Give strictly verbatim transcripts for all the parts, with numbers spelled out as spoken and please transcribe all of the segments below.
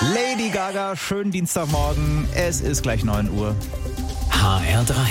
Lady Gaga, schönen Dienstagmorgen. Es ist gleich neun Uhr. H R drei.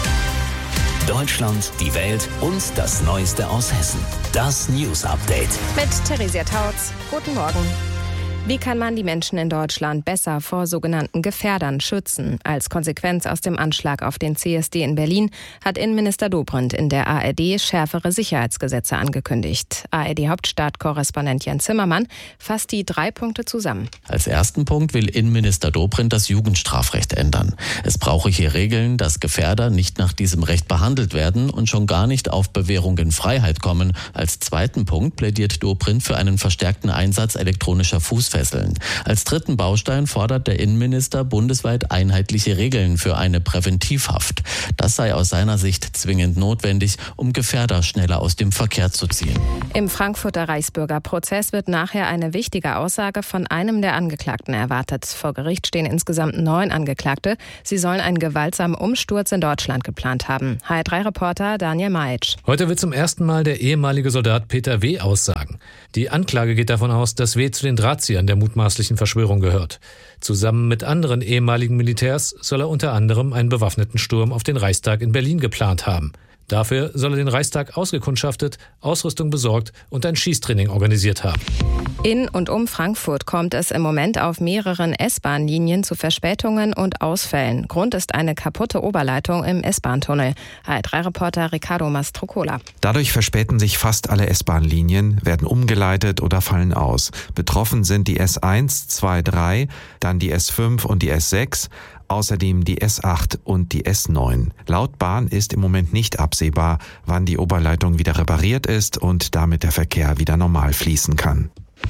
Deutschland, die Welt und das Neueste aus Hessen. Das News Update. Mit Theresia Tautz. Guten Morgen. Wie kann man die Menschen in Deutschland besser vor sogenannten Gefährdern schützen? Als Konsequenz aus dem Anschlag auf den C S D in Berlin hat Innenminister Dobrindt in der A R D schärfere Sicherheitsgesetze angekündigt. A R D-Hauptstadtkorrespondent Jan Zimmermann fasst die drei Punkte zusammen. Als ersten Punkt will Innenminister Dobrindt das Jugendstrafrecht ändern. Es brauche hier Regeln, dass Gefährder nicht nach diesem Recht behandelt werden und schon gar nicht auf Bewährung in Freiheit kommen. Als zweiten Punkt plädiert Dobrindt für einen verstärkten Einsatz elektronischer Fußfesseln. Als dritten Baustein fordert der Innenminister bundesweit einheitliche Regeln für eine Präventivhaft. Das sei aus seiner Sicht zwingend notwendig, um Gefährder schneller aus dem Verkehr zu ziehen. Im Frankfurter Reichsbürgerprozess wird nachher eine wichtige Aussage von einem der Angeklagten erwartet. Vor Gericht stehen insgesamt neun Angeklagte. Sie sollen einen gewaltsamen Umsturz in Deutschland geplant haben. H R drei Reporter Daniel Maitsch. Heute wird zum ersten Mal der ehemalige Soldat Peter W. aussagen. Die Anklage geht davon aus, dass W. zu den Drahtziehern der mutmaßlichen Verschwörung gehört. Zusammen mit anderen ehemaligen Militärs soll er unter anderem einen bewaffneten Sturm auf den Reichstag in Berlin geplant haben. Dafür soll er den Reichstag ausgekundschaftet, Ausrüstung besorgt und ein Schießtraining organisiert haben. In und um Frankfurt kommt es im Moment auf mehreren S-Bahn-Linien zu Verspätungen und Ausfällen. Grund ist eine kaputte Oberleitung im S-Bahn-Tunnel. H R drei Reporter Ricardo Mastrocola. Dadurch verspäten sich fast alle S-Bahn-Linien, werden umgeleitet oder fallen aus. Betroffen sind die S eins, zwei, drei, dann die S fünf und die S sechs. Außerdem die S acht und die S neun. Laut Bahn ist im Moment nicht absehbar, wann die Oberleitung wieder repariert ist und damit der Verkehr wieder normal fließen kann.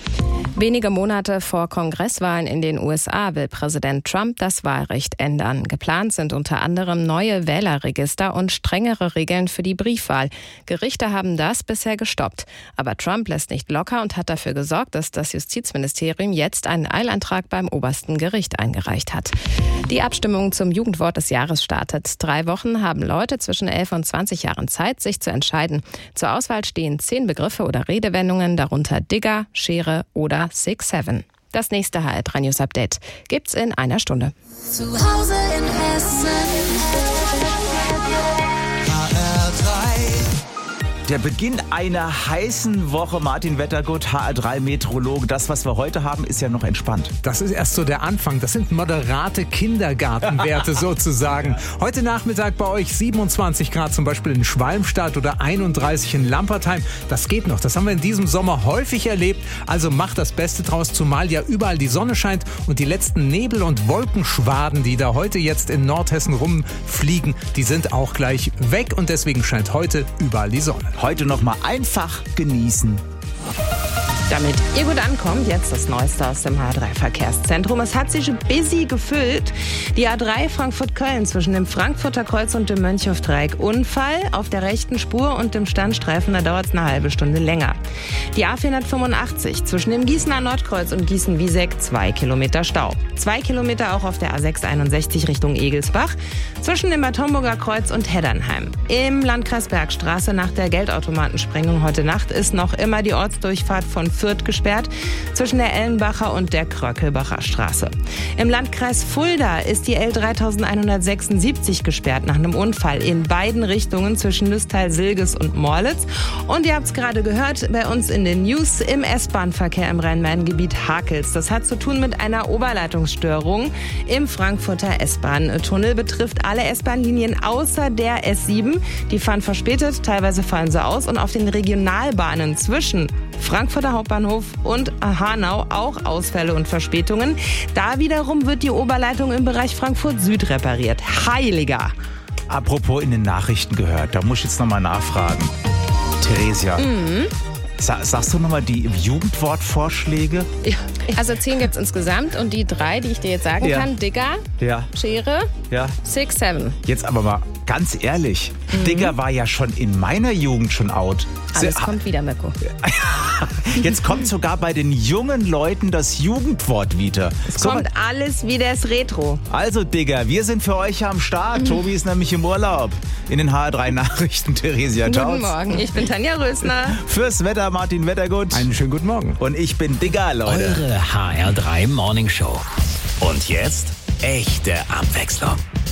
Wenige Monate vor Kongresswahlen in den U S A will Präsident Trump das Wahlrecht ändern. Geplant sind unter anderem neue Wählerregister und strengere Regeln für die Briefwahl. Gerichte haben das bisher gestoppt. Aber Trump lässt nicht locker und hat dafür gesorgt, dass das Justizministerium jetzt einen Eilantrag beim obersten Gericht eingereicht hat. Die Abstimmung zum Jugendwort des Jahres startet. Drei Wochen haben Leute zwischen elf und zwanzig Jahren Zeit, sich zu entscheiden. Zur Auswahl stehen zehn Begriffe oder Redewendungen, darunter Digger, Schere oder Six Seven. Das nächste H R drei News Update gibt's in einer Stunde. Zu Hause in Hessen. H R drei. Der Beginn einer heißen Woche. Martin Wettergut, H R drei Meteorologe. Das, was wir heute haben, ist ja noch entspannt. Das ist erst so der Anfang. Das sind moderate Kindergartenwerte sozusagen. Heute Nachmittag bei euch siebenundzwanzig Grad zum Beispiel in Schwalmstadt oder einunddreißig in Lampertheim. Das geht noch. Das haben wir in diesem Sommer häufig erlebt. Also macht das Beste draus, zumal ja überall die Sonne scheint und die letzten Nebel- und Wolkenschwaden, die da heute jetzt in Nordhessen rumfliegen, die sind auch gleich weg und deswegen scheint heute überall die Sonne. Heute noch mal einfach genießen. Damit ihr gut ankommt, jetzt das Neueste aus dem H R drei Verkehrszentrum. Es hat sich busy gefüllt. Die A drei Frankfurt-Köln zwischen dem Frankfurter Kreuz und dem Mönchhof-Dreieck. Unfall auf der rechten Spur und dem Standstreifen, da dauert es eine halbe Stunde länger. Die A vierhundertfünfundachtzig zwischen dem Gießener Nordkreuz und Gießen-Wieseck, zwei Kilometer Stau. Zwei Kilometer auch auf der A sechshunderteinundsechzig Richtung Egelsbach zwischen dem Bad Homburger Kreuz und Heddernheim. Im Landkreis Bergstraße nach der Geldautomatensprengung heute Nacht ist noch immer die Ortsdurchfahrt von Fürth gesperrt, zwischen der Ellenbacher und der Kröckelbacher Straße. Im Landkreis Fulda ist die L dreitausendeinhundertsechsundsiebzig gesperrt nach einem Unfall in beiden Richtungen zwischen Lüstheil-Silges und Morlitz. Und ihr habt es gerade gehört, bei uns in den News im S-Bahn-Verkehr im Rhein-Main-Gebiet hakels. Das hat zu tun mit einer Oberleitungsstörung im Frankfurter S-Bahn-Tunnel. Betrifft alle S-Bahn-Linien außer der S sieben. Die fahren verspätet, teilweise fallen sie aus. Und auf den Regionalbahnen zwischen Frankfurter Hauptbahnhof und Hanau auch Ausfälle und Verspätungen. Da wiederum wird die Oberleitung im Bereich Frankfurt Süd repariert. Heiliger! Apropos in den Nachrichten gehört, da muss ich jetzt nochmal nachfragen. Theresia, Mhm. sa- sagst du nochmal die Jugendwortvorschläge? Ja, also zehn gibt's insgesamt und die drei, die ich dir jetzt sagen Ja. kann, Digger, Ja. Schere, Ja. Six Seven. Jetzt aber mal ganz ehrlich, mhm. Digger war ja schon in meiner Jugend schon out. Alles Se- kommt wieder, Mirko. Jetzt kommt sogar bei den jungen Leuten das Jugendwort wieder. Es So, kommt alles wie das Retro. also Digger, wir sind für euch am Start. Tobi ist nämlich im Urlaub. In den H R drei Nachrichten, Theresia. Ciao. Guten Morgen, ich bin Tanja Rösner. Fürs Wetter Reporter Martin Wettergut. Einen schönen guten Morgen. Und ich bin Digger, Leute. Eure H R drei Morning Show. Und jetzt echte Abwechslung.